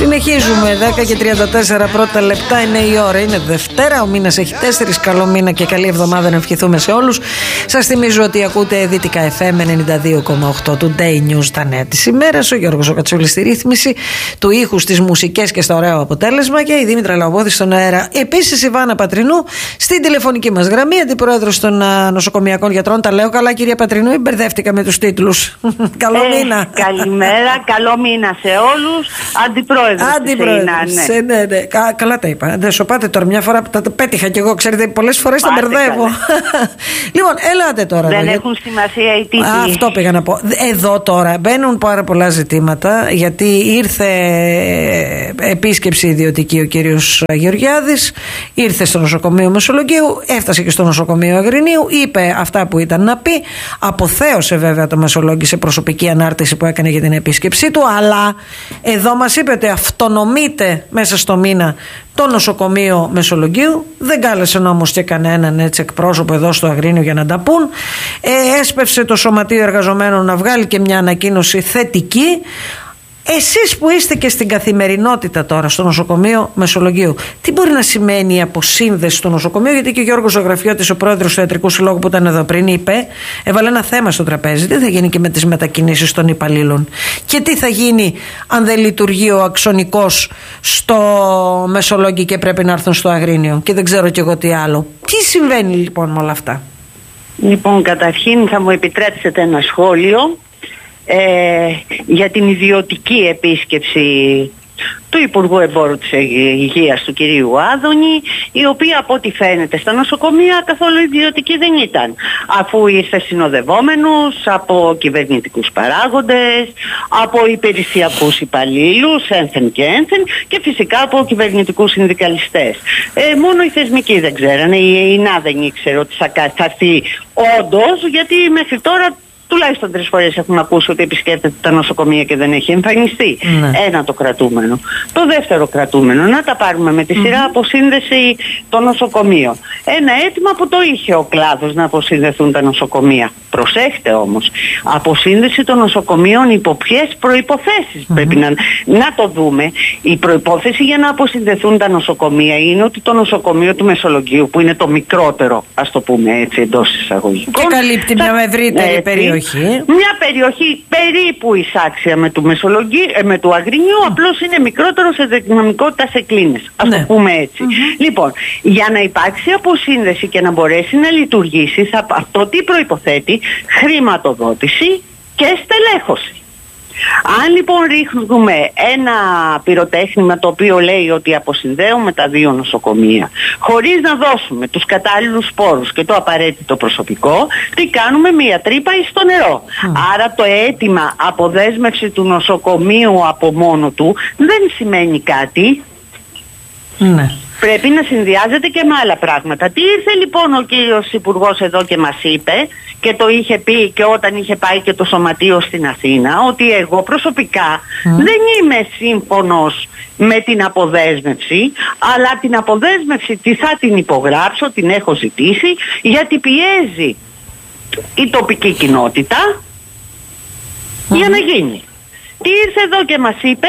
Συνεχίζουμε 10 και 34 πρώτα λεπτά είναι η ώρα. Είναι Δευτέρα, ο μήνας έχει 4. Καλό μήνα και καλή εβδομάδα να ευχηθούμε σε όλους. Σας θυμίζω ότι ακούτε Δυτικά FM 92,8 του Day News, τα νέα της ημέρας. Ο Γιώργος ο Κατσούλης στη ρύθμιση, του ήχου στις μουσικές και στο ωραίο αποτέλεσμα και η Δήμητρα Λαμπόδη στον αέρα. Επίσης η Βάνα Πατρινού στην τηλεφωνική μας γραμμή, αντιπρόεδρος των νοσοκομιακών γιατρών. Τα λέω καλά, κυρία Πατρινού, μπερδεύτηκα με τους τίτλους. Καλό μήνα. Καλημέρα, καλό μήνα σε όλους. Αντιπρόεδρος. Ναι. Καλά τα είπα. Δεν σου πάτε τώρα, μια φορά τα πέτυχα κι εγώ, ξέρετε, πολλές φορές τα μπερδεύω. Λοιπόν, ελάτε τώρα. Δεν έχουν σημασία οι τίτλοι. Αυτό πήγα να πω. Εδώ τώρα μπαίνουν πάρα πολλά ζητήματα, γιατί ήρθε επίσκεψη ιδιωτική ο κύριος Γεωργιάδης, ήρθε στο νοσοκομείο Μεσολογγίου, έφτασε και στο νοσοκομείο Αγρινίου, είπε αυτά που ήταν να πει, αποθέωσε βέβαια το Μεσολόγγι σε προσωπική ανάρτηση που έκανε για την επίσκεψή του, αλλά εδώ μας είπε ότι αυτονομείται μέσα στο μήνα το νοσοκομείο Μεσολογγίου. Δεν κάλεσε όμως και κανέναν έτσι εκπρόσωπο εδώ στο Αγρίνιο για να τα πούν. Έσπευσε το Σωματείο Εργαζομένων να βγάλει και μια ανακοίνωση θετική. Εσείς που είστε και στην καθημερινότητα τώρα στο νοσοκομείο Μεσολογγίου, τι μπορεί να σημαίνει η αποσύνδεση στο νοσοκομείο? Γιατί και ο Γιώργος Ζωγραφιώτης, ο πρόεδρος του Ιατρικού Συλλόγου που ήταν εδώ πριν, είπε, έβαλε ένα θέμα στο τραπέζι. Τι θα γίνει και με τις μετακινήσεις των υπαλλήλων? Και τι θα γίνει αν δεν λειτουργεί ο αξονικός στο Μεσολόγγι και πρέπει να έρθουν στο Αγρίνιο? Και δεν ξέρω κι εγώ τι άλλο. Τι συμβαίνει λοιπόν με όλα αυτά? Λοιπόν, καταρχήν θα μου επιτρέψετε ένα σχόλιο για την ιδιωτική επίσκεψη του Υπουργού Εμπόρου της Υγείας του κυρίου Άδωνη, η οποία από ό,τι φαίνεται στα νοσοκομεία καθόλου ιδιωτική δεν ήταν, αφού ήρθε συνοδευόμενος από κυβερνητικούς παράγοντες, από υπηρεσιακούς υπαλλήλους ένθεν και φυσικά από κυβερνητικούς συνδικαλιστές. Μόνο οι θεσμικοί δεν ξέρανε, η ΕΙΝΑ δεν ήξερε ότι θα έρθει όντως, γιατί μέχρι τώρα τουλάχιστον 3 φορές έχουμε ακούσει ότι επισκέπτεται τα νοσοκομεία και δεν έχει εμφανιστεί. Ναι. Ένα το κρατούμενο. Το δεύτερο κρατούμενο, να τα πάρουμε με τη σειρά, αποσύνδεση των νοσοκομείων. Ένα αίτημα που το είχε ο κλάδος να αποσυνδεθούν τα νοσοκομεία. Προσέχτε όμως, αποσύνδεση των νοσοκομείων υπό ποιες προϋποθέσεις πρέπει να το δούμε. Η προϋπόθεση για να αποσυνδεθούν τα νοσοκομεία είναι ότι το νοσοκομείο του Μεσολογγίου, που είναι το μικρότερο, ας το πούμε έτσι εντός εισαγωγικών, και καλύπτει μια ευρύτερη περιοχή. Μια περιοχή περίπου εισάξια με του Αγρινιού, απλώς είναι μικρότερο σε δυναμικότητα σε κλίνες. Ας το πούμε έτσι. Λοιπόν, για να υπάρξει αποσύνδεση και να μπορέσει να λειτουργήσει, αυτό τι προϋποθέτει? Χρηματοδότηση και στελέχωση. Αν λοιπόν ρίχνουμε ένα πυροτέχνημα το οποίο λέει ότι αποσυνδέουμε τα 2 νοσοκομεία χωρίς να δώσουμε τους κατάλληλους πόρους και το απαραίτητο προσωπικό, τι κάνουμε? Μία τρύπα στο νερό. Άρα το αίτημα αποδέσμευση του νοσοκομείου από μόνο του δεν σημαίνει κάτι. Ναι. Πρέπει να συνδυάζεται και με άλλα πράγματα. Τι ήρθε λοιπόν ο κύριος Υπουργός εδώ και μας είπε, και το είχε πει και όταν είχε πάει και το Σωματείο στην Αθήνα, ότι εγώ προσωπικά δεν είμαι σύμφωνος με την αποδέσμευση, αλλά την αποδέσμευση θα την υπογράψω, την έχω ζητήσει, γιατί πιέζει η τοπική κοινότητα για να γίνει. Τι ήρθε εδώ και μας είπε?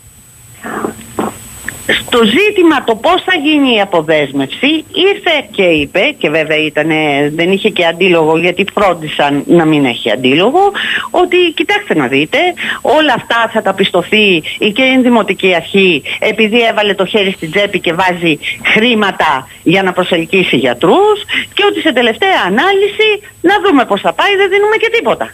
Στο ζήτημα το πώς θα γίνει η αποδέσμευση ήρθε και είπε, και βέβαια δεν είχε και αντίλογο, γιατί φρόντισαν να μην έχει αντίλογο, ότι κοιτάξτε να δείτε, όλα αυτά θα τα πιστωθεί και η Δημοτική Αρχή, επειδή έβαλε το χέρι στην τσέπη και βάζει χρήματα για να προσελκύσει γιατρούς, και ότι σε τελευταία ανάλυση να δούμε πώς θα πάει, δεν δίνουμε και τίποτα.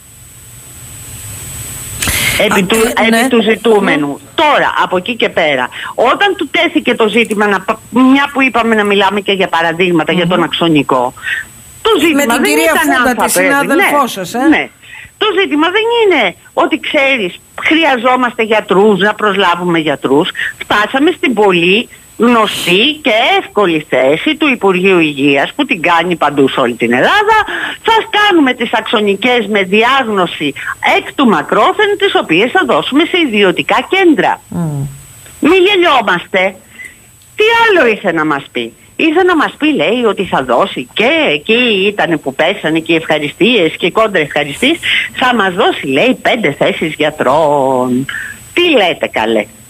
Επί του ζητούμενου. Τώρα, από εκεί και πέρα, όταν του τέθηκε το ζήτημα, μια που είπαμε να μιλάμε και για παραδείγματα για τον αξονικό, το ζήτημα με την δεν κυρία ήταν Φούντα, τη συνάδελφό σας, ναι. Το ζήτημα δεν είναι ότι ξέρεις, χρειαζόμαστε γιατρούς, να προσλάβουμε γιατρούς. Φτάσαμε στην πολύ γνωστή και εύκολη θέση του Υπουργείου Υγείας, που την κάνει παντού σε όλη την Ελλάδα. Θα κάνουμε τις αξονικές με διάγνωση εκ του μακρόθεν, τις οποίες θα δώσουμε σε ιδιωτικά κέντρα. Μην γελιόμαστε. Τι άλλο ήρθε να μας πει? Ήρθε να μας πει, λέει, ότι θα δώσει, και εκεί ήταν που πέσανε και οι ευχαριστίες και οι κόντρα ευχαριστίες, θα μας δώσει, λέει, 5 θέσεις γιατρών. Τι λέτε καλέ?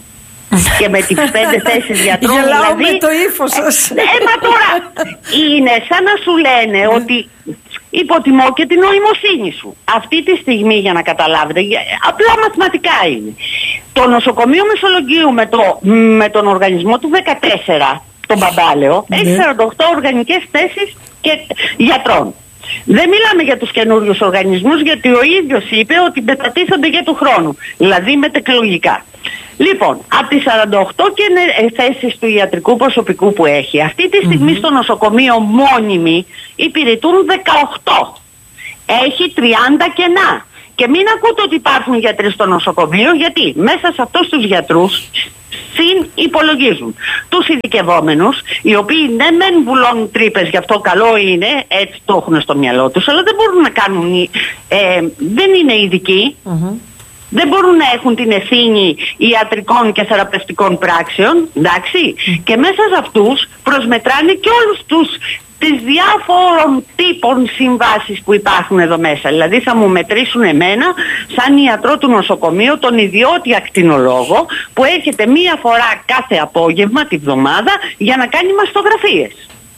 Και με τις 5 θέσεις γιατρών. Γελάω δηλαδή, με το ύφος σας. Μα τώρα είναι σαν να σου λένε ότι υποτιμώ και την νοημοσύνη σου. Αυτή τη στιγμή, για να καταλάβετε, απλά μαθηματικά είναι. Το νοσοκομείο Μεσολογγίου με τον οργανισμό του 14, τον Μπαμπάλαιο, έχει 48 οργανικές θέσεις και γιατρών. Δεν μιλάμε για τους καινούριους οργανισμούς, γιατί ο ίδιος είπε ότι μετατίθενται για του χρόνου, δηλαδή μετεκλογικά. Λοιπόν, από τις 48 θέσεις του ιατρικού προσωπικού που έχει, αυτή τη στιγμή στο νοσοκομείο μόνιμοι υπηρετούν 18. Έχει 30 κενά. Και μην ακούτε ότι υπάρχουν γιατροί στο νοσοκομείο, γιατί μέσα σε αυτούς τους γιατρούς υπολογίζουν τους ειδικευόμενους, οι οποίοι ναι μεν βουλώνουν τρύπες, γι' αυτό καλό είναι, έτσι το έχουν στο μυαλό τους, αλλά δεν μπορούν να κάνουν, δεν είναι ειδικοί, δεν μπορούν να έχουν την ευθύνη ιατρικών και θεραπευτικών πράξεων, εντάξει, και μέσα σε αυτούς προσμετράνε και όλους τις διάφορων τύπων συμβάσεις που υπάρχουν εδώ μέσα. Δηλαδή θα μου μετρήσουν εμένα σαν ιατρό του νοσοκομείου, τον ιδιώτη ακτινολόγο, που έρχεται μία φορά κάθε απόγευμα τη βδομάδα για να κάνει μαστογραφίες.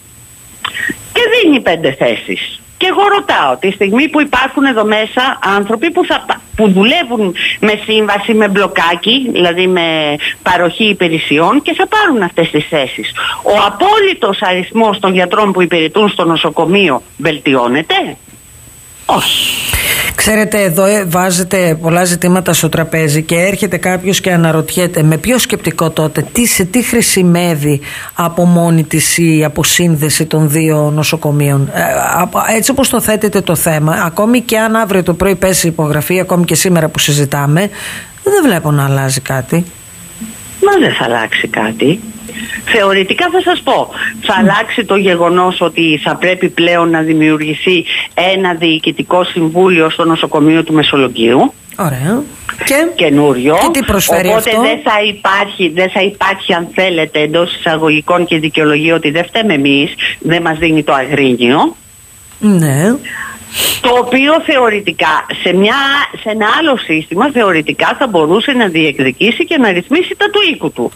Και δίνει 5 θέσεις. Και εγώ ρωτάω, τη στιγμή που υπάρχουν εδώ μέσα άνθρωποι που δουλεύουν με σύμβαση, με μπλοκάκι, δηλαδή με παροχή υπηρεσιών, και θα πάρουν αυτές τις θέσεις, ο απόλυτος αριθμός των γιατρών που υπηρετούν στο νοσοκομείο βελτιώνεται? Όχι. Ξέρετε, εδώ βάζετε πολλά ζητήματα στο τραπέζι και έρχεται κάποιος και αναρωτιέται με ποιο σκεπτικό τότε, σε τι χρησιμεύει από μόνη της η αποσύνδεση των δύο νοσοκομείων. Έτσι όπως το θέτετε το θέμα, ακόμη και αν αύριο το πρωί πέσει υπογραφή, ακόμη και σήμερα που συζητάμε, δεν βλέπω να αλλάζει κάτι. Μα δεν θα αλλάξει κάτι. Θεωρητικά θα σας πω, θα αλλάξει το γεγονός ότι θα πρέπει πλέον να δημιουργηθεί ένα διοικητικό συμβούλιο στο νοσοκομείο του Μεσολογγίου. Ωραία. Και καινούριο. Και τι προσφέρει οπότε αυτό? δεν θα υπάρχει αν θέλετε εντός εισαγωγικών και δικαιολογία ότι δεν φταίμε εμείς, δεν μας δίνει το αγρίνιο. Ναι. Το οποίο θεωρητικά σε ένα άλλο σύστημα θεωρητικά θα μπορούσε να διεκδικήσει και να ρυθμίσει τα του οίκου του.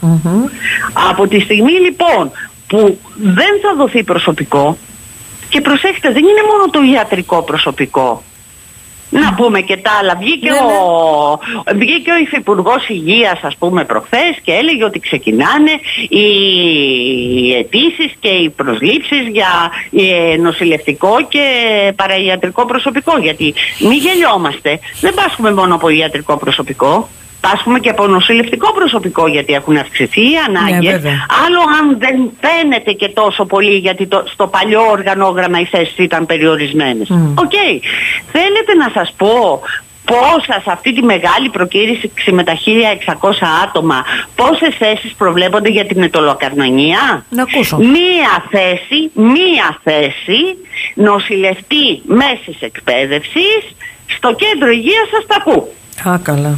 Από τη στιγμή λοιπόν που δεν θα δοθεί προσωπικό, και προσέχετε, δεν είναι μόνο το ιατρικό προσωπικό, να πούμε και τα άλλα. Βγήκε ο Υφυπουργός Υγείας, ας πούμε, προχθές και έλεγε ότι ξεκινάνε οι αιτήσεις και οι προσλήψεις για νοσηλευτικό και παραϊατρικό προσωπικό. Γιατί μη γελιόμαστε, δεν πάσχουμε μόνο από ιατρικό προσωπικό. Πάσχουμε και από νοσηλευτικό προσωπικό, γιατί έχουν αυξηθεί οι ανάγκες. Άλλο αν δεν φαίνεται και τόσο πολύ, γιατί στο παλιό οργανόγραμμα οι θέσεις ήταν περιορισμένες. Θέλετε να σας πω πόσα σε αυτή τη μεγάλη προκήρυξη με τα 1.600 άτομα, πόσες θέσεις προβλέπονται για την ετωλοκαρνανία? Να ακούσω. Μία θέση νοσηλευτή μέσης εκπαίδευσης στο κέντρο υγείας Αστακού. Καλά.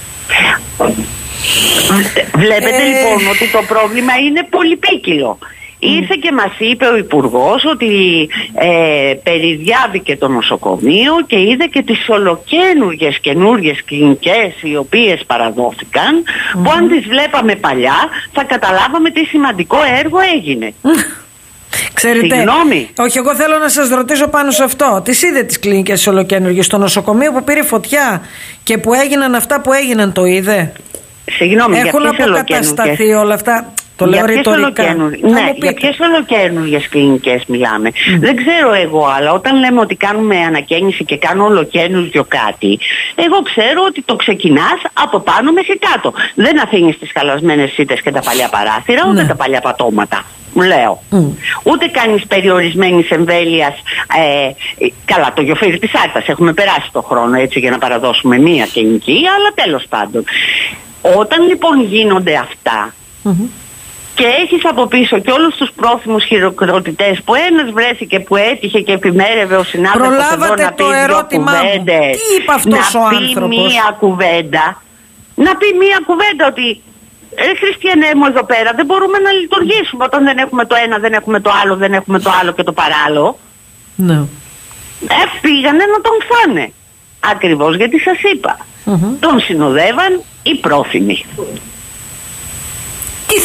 Βλέπετε λοιπόν ότι το πρόβλημα είναι πολυπίκυλο. Ήρθε και μας είπε ο Υπουργός ότι περιδιάβηκε το νοσοκομείο και είδε και τις καινούργιες κλινικές οι οποίες παραδόθηκαν, που αν τις βλέπαμε παλιά θα καταλάβαμε τι σημαντικό έργο έγινε. Ξέρετε, συγγνώμη. Όχι, εγώ θέλω να σας ρωτήσω πάνω σε αυτό. Τις είδε τις κλινικές ολοκένουργες? Στο νοσοκομείο που πήρε φωτιά και που έγιναν αυτά που έγιναν, το είδε? Συγγνώμη, έχουν αποκατασταθεί όλα αυτά? Το λέω ρητορικά. Για ποιες ολοκαίνουργιες κλινικές μιλάμε? Δεν ξέρω εγώ, αλλά όταν λέμε ότι κάνουμε ανακαίνιση και κάνω ολοκαίνουργιο κάτι, εγώ ξέρω ότι το ξεκινάς από πάνω μέχρι κάτω. Δεν αφήνεις τις χαλασμένες σίτες και τα παλιά παράθυρα, ούτε τα παλιά πατώματα. Λέω. Ούτε κάνεις περιορισμένης εμβέλειας. Καλά, το γιοφύρι της Άρτας έχουμε περάσει το χρόνο, έτσι, για να παραδώσουμε μία κλινική, αλλά τέλος πάντων. Όταν λοιπόν γίνονται αυτά, και έχεις από πίσω και όλους τους πρόθυμους χειροκροτητές, που ένας βρέθηκε που έτυχε και επιμέρευε ο συνάδελφος εδώ να πει δύο κουβέντες, τι είπε αυτός ο άνθρωπος? Να πει μία κουβέντα ότι Χριστιανέ μου, εδώ πέρα δεν μπορούμε να λειτουργήσουμε όταν δεν έχουμε το ένα, δεν έχουμε το άλλο, δεν έχουμε το άλλο και το παράλληλο. Ναι. Πήγανε να τον φάνε. Ακριβώς γιατί σας είπα. Τον συνοδεύαν οι πρόθυμοι.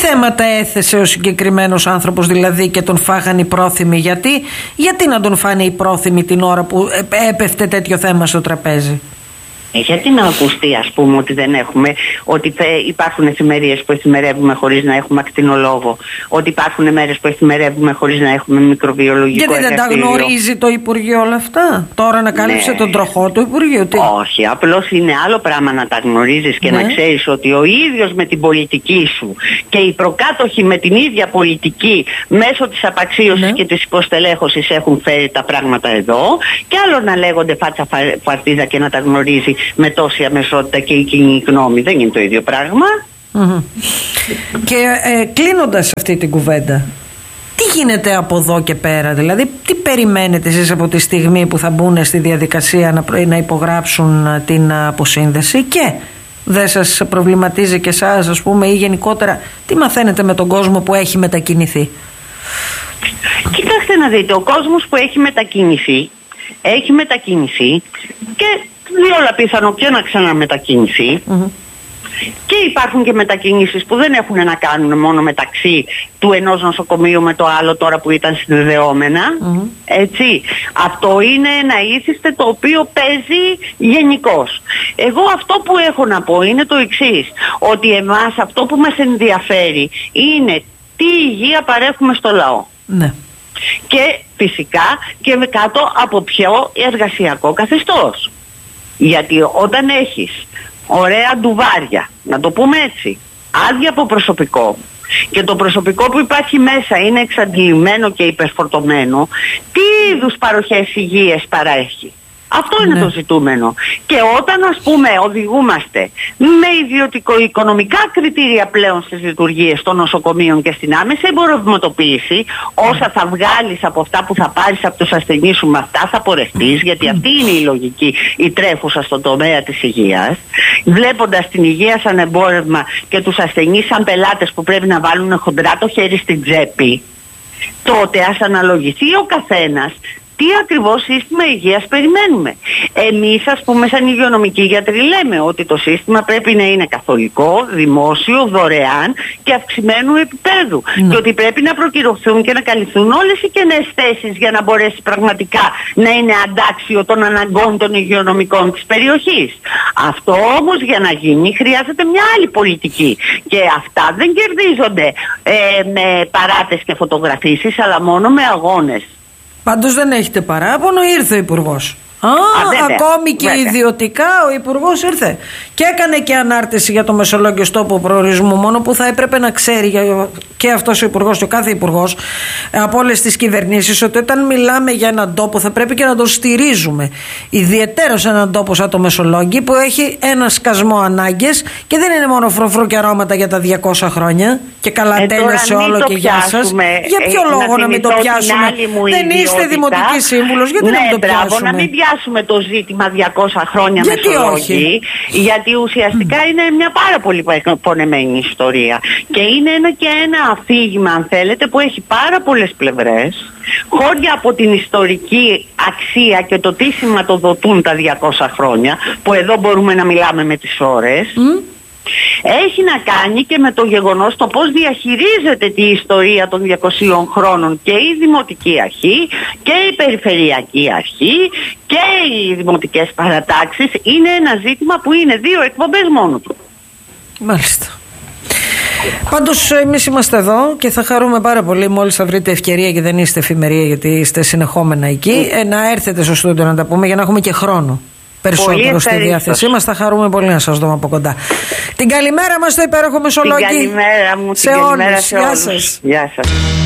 θέματα έθεσε ο συγκεκριμένος άνθρωπος δηλαδή και τον φάγανε οι πρόθυμοι? Γιατί να τον φάνε οι πρόθυμοι την ώρα που έπεφτε τέτοιο θέμα στο τραπέζι? Γιατί να ακουστεί, ας πούμε, ότι δεν έχουμε, ότι υπάρχουν εφημερίες που εφημερεύουμε χωρίς να έχουμε ακτινολόγο, ότι υπάρχουν μέρες που εφημερεύουμε χωρίς να έχουμε μικροβιολογικό εργαστήριο? Γιατί δεν τα γνωρίζει το Υπουργείο όλα αυτά? Τώρα ανακάλυψε τον τροχό του Υπουργείου. Όχι, απλώς είναι άλλο πράγμα να τα γνωρίζεις και να ξέρεις ότι ο ίδιος με την πολιτική σου και οι προκάτοχοι με την ίδια πολιτική μέσω της απαξίωσης και της υποστελέχωσης έχουν φέρει τα πράγματα εδώ, και άλλο να λέγονται φάτσα φαρτίδα και να τα γνωρίζει με τόση αμεσότητα και η κοινή γνώμη. Δεν είναι το ίδιο πράγμα. Και κλείνοντας αυτή την κουβέντα, τι γίνεται από εδώ και πέρα? Δηλαδή τι περιμένετε εσείς από τη στιγμή που θα μπουν στη διαδικασία να υπογράψουν την αποσύνδεση, και δεν σας προβληματίζει και εσάς, ας πούμε, ή γενικότερα τι μαθαίνετε με τον κόσμο που έχει μετακινηθεί? Κοιτάξτε να δείτε, ο κόσμος που έχει μετακινηθεί και διόλα πιθανό και να ξαναμετακινηθεί. Και υπάρχουν και μετακινήσεις που δεν έχουν να κάνουν μόνο μεταξύ του ενός νοσοκομείου με το άλλο, τώρα που ήταν συνδεδεόμενα. Έτσι. Αυτό είναι ένα ήθιστε το οποίο παίζει γενικώς. Εγώ αυτό που έχω να πω είναι το εξής, ότι εμάς αυτό που μας ενδιαφέρει είναι τι υγεία παρέχουμε στο λαό. Και φυσικά και με κάτω από ποιο εργασιακό καθεστώς. Γιατί όταν έχεις ωραία ντουβάρια, να το πούμε έτσι, άδεια από προσωπικό, και το προσωπικό που υπάρχει μέσα είναι εξαντλημένο και υπερφορτωμένο, τι είδους παροχές υγείας παρέχει? Αυτό είναι το ζητούμενο. Και όταν, ας πούμε, οδηγούμαστε με ιδιωτικο-οικονομικά κριτήρια πλέον στις λειτουργίες των νοσοκομείων και στην άμεση εμπορευματοποίηση, όσα θα βγάλεις από αυτά που θα πάρεις από τους ασθενείς σου, με αυτά θα πορευτείς, γιατί αυτή είναι η λογική, η τρέχουσα στον τομέα της υγείας, βλέποντας την υγεία σαν εμπόρευμα και τους ασθενείς σαν πελάτες που πρέπει να βάλουν χοντρά το χέρι στην τσέπη, τότε ας αναλογηθεί ο καθένας τι ακριβώς σύστημα υγείας περιμένουμε. Εμείς, ας πούμε, σαν υγειονομικοί γιατροί λέμε ότι το σύστημα πρέπει να είναι καθολικό, δημόσιο, δωρεάν και αυξημένου επίπεδου. Και ότι πρέπει να προκυρωθούν και να καλυφθούν όλες οι κενές θέσεις για να μπορέσει πραγματικά να είναι αντάξιο των αναγκών των υγειονομικών της περιοχής. Αυτό όμως για να γίνει χρειάζεται μια άλλη πολιτική. Και αυτά δεν κερδίζονται με παράτες και φωτογραφίσεις, αλλά μόνο με αγώνες. Πάντως δεν έχετε παράπονο, ήρθε ο Υπουργός. Ακόμη και ιδιωτικά ο Υπουργός ήρθε και έκανε και ανάρτηση για το μεσολόγιο τόπο προορισμού, μόνο που θα έπρεπε να ξέρει και αυτός ο Υπουργός και ο κάθε Υπουργός από όλες τις κυβερνήσεις ότι όταν μιλάμε για έναν τόπο θα πρέπει και να τον στηρίζουμε, ιδιαιτέρως έναν τόπο σαν το Μεσολόγγι που έχει ένα σκασμό ανάγκες και δεν είναι μόνο φροφρού και αρώματα για τα 200 χρόνια και καλά τέλειωσε όλο και γεια σας. Για ποιο λόγο να μην το πιάσουμε? Δεν είστε δημοτική σύμβουλος, γιατί να μην το πιάσουμε? Να μην πιάσουμε το ζήτημα 200 χρόνια Μεσολόγγι, γιατί ουσιαστικά είναι μια πάρα πολύ πονεμένη ιστορία και είναι ένα αφήγημα, αν θέλετε, που έχει πάρα πολλές πλευρές, χώρια από την ιστορική αξία και το τι σηματοδοτούν τα 200 χρόνια, που εδώ μπορούμε να μιλάμε με τις ώρες. Έχει να κάνει και με το γεγονός το πώς διαχειρίζεται τη ιστορία των 200 χρόνων και η Δημοτική Αρχή και η Περιφερειακή Αρχή και οι δημοτικές παρατάξεις. Είναι ένα ζήτημα που είναι 2 εκπομπές μόνο του. Μάλιστα. Πάντως εμείς είμαστε εδώ και θα χαρούμε πάρα πολύ μόλις θα βρείτε ευκαιρία, και δεν είστε εφημερία γιατί είστε συνεχόμενα εκεί, να έρθετε στο στούντιο να τα πούμε για να έχουμε και χρόνο περισσότερο στη διάθεσή μας. Θα χαρούμε πολύ να σας δούμε από κοντά. Την καλημέρα μας στο υπέροχο Μεσολόγγι. Την καλημέρα μου, σε όλους. Γεια σας. Γεια σας.